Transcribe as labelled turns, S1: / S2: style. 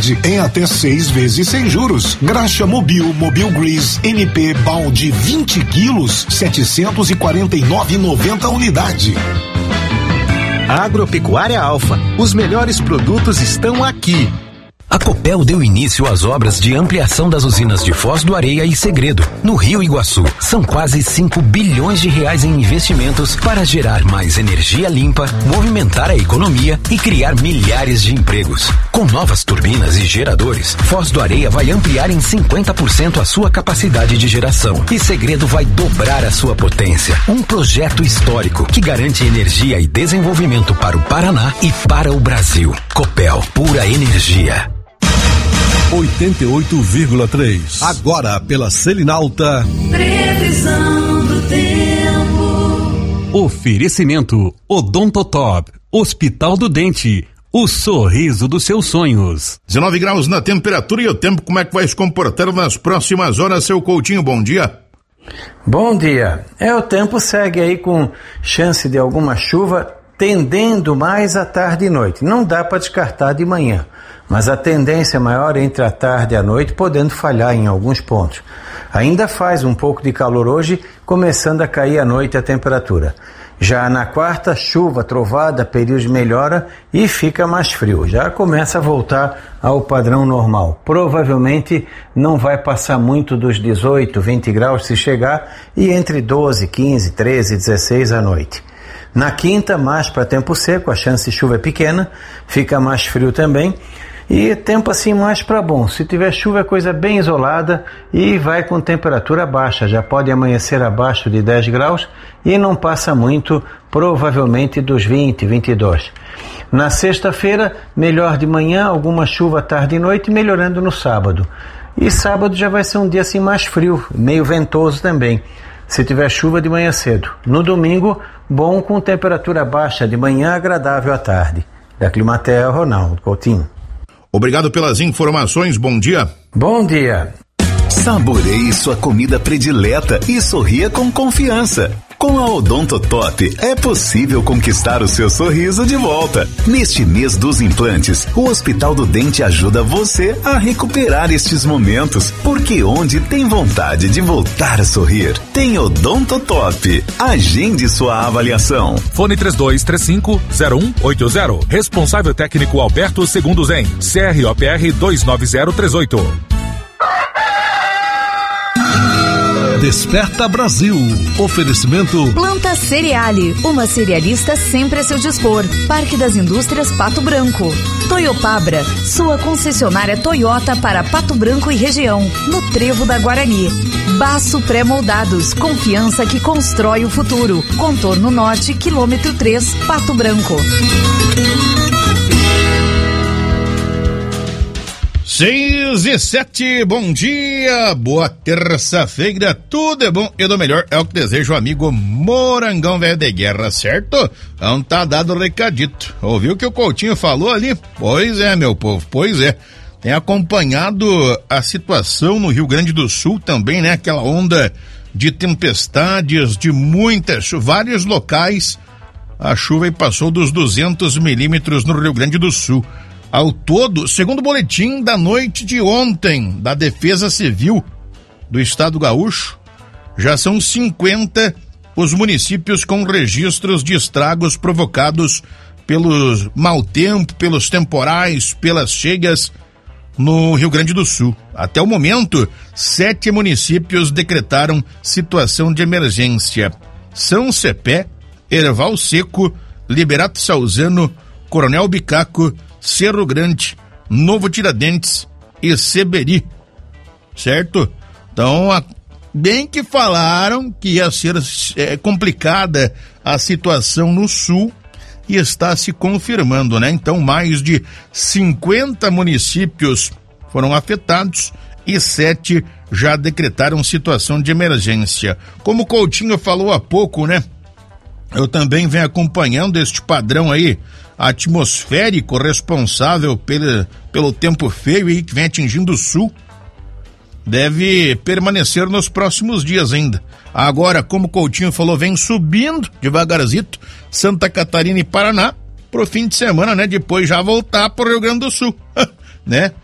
S1: qualidade em até 6 vezes sem juros. Graxa Mobil, Mobil Grease, NP balde 20 quilos, 749,90 unidade.
S2: Agropecuária Alfa, os melhores produtos estão aqui. A Copel deu início às obras de ampliação das usinas de Foz do Areia e Segredo, no Rio Iguaçu. São quase 5 bilhões de reais em investimentos para gerar mais energia limpa, movimentar a economia e criar milhares de empregos. Com novas turbinas e geradores, Foz do Areia vai ampliar em 50% a sua capacidade de geração e Segredo vai dobrar a sua potência. Um projeto histórico que garante energia e desenvolvimento para o Paraná e para o Brasil. Copel, pura energia.
S3: 88,3. Agora pela Selinalta.
S4: Previsão do tempo.
S5: Oferecimento Odontotop, Hospital do Dente, o sorriso dos seus sonhos.
S6: 19 graus na temperatura e o tempo, como é que vai se comportar nas próximas horas, seu Coutinho? Bom dia.
S7: Bom dia. O tempo segue aí com chance de alguma chuva, tendendo mais à tarde e noite. Não dá para descartar de manhã, mas a tendência maior entre a tarde e a noite, podendo falhar em alguns pontos. Ainda faz um pouco de calor hoje, começando a cair à noite a temperatura. Já na quarta, chuva, trovada, período de melhora e fica mais frio. Já começa a voltar ao padrão normal. Provavelmente não vai passar muito dos 18, 20 graus se chegar, e entre 12, 15, 13, 16 à noite. Na quinta, mais para tempo seco, a chance de chuva é pequena, fica mais frio também, e tempo assim mais para bom. Se tiver chuva é coisa bem isolada e vai com temperatura baixa, já pode amanhecer abaixo de 10 graus e não passa muito, provavelmente dos 20, 22. Na sexta-feira, melhor de manhã, alguma chuva tarde e noite, melhorando no sábado. E sábado já vai ser um dia assim mais frio, meio ventoso também, se tiver chuva de manhã cedo. No domingo, bom com temperatura baixa de manhã, agradável à tarde. Da Climatea, Ronaldo Coutinho.
S6: Obrigado pelas informações, bom dia.
S7: Bom dia.
S2: Saboreie sua comida predileta e sorria com confiança. Com a Odontotop é possível conquistar o seu sorriso de volta. Neste mês dos implantes, o Hospital do Dente ajuda você a recuperar estes momentos, porque onde tem vontade de voltar a sorrir, tem Odontotop. Agende sua avaliação.
S8: Fone 3235-0180. Responsável técnico Alberto Segundo Zen. CROPR 29038.
S3: Desperta Brasil. Oferecimento
S9: Planta Cereale, uma cerealista sempre a seu dispor. Parque das Indústrias Pato Branco. Toyopabra, sua concessionária Toyota para Pato Branco e região, no Trevo da Guarani. Baço Pré-Moldados, confiança que constrói o futuro. Contorno Norte, quilômetro 3, Pato Branco.
S6: 6:07, bom dia, boa terça-feira, tudo é bom e do melhor é o que deseja o amigo Morangão Velho de Guerra, certo? Então tá dado o recadito. Ouviu o que o Coutinho falou ali? Pois é, meu povo, pois é. Tem acompanhado a situação no Rio Grande do Sul também, né? Aquela onda de tempestades, de muitas, vários locais. A chuva aí passou dos 200 milímetros no Rio Grande do Sul. Ao todo, segundo o boletim da noite de ontem da Defesa Civil do Estado Gaúcho, já são 50 os municípios com registros de estragos provocados pelo mau tempo, pelos temporais, pelas cheias no Rio Grande do Sul. Até o momento, 7 municípios decretaram situação de emergência: São Cepé, Erval Seco, Liberato Salzano, Coronel Bicaco, Cerro Grande, Novo Tiradentes e Seberi, certo? Então, bem que falaram que ia ser complicada a situação no sul e está se confirmando, né? Então, mais de 50 municípios foram afetados e 7 já decretaram situação de emergência. Como o Coutinho falou há pouco, né? Eu também venho acompanhando este padrão aí atmosférico responsável pelo tempo feio aí que vem atingindo o sul. Deve permanecer nos próximos dias ainda. Agora, como o Coutinho falou, vem subindo devagarzito Santa Catarina e Paraná pro fim de semana, né? Depois já voltar pro Rio Grande do Sul, né?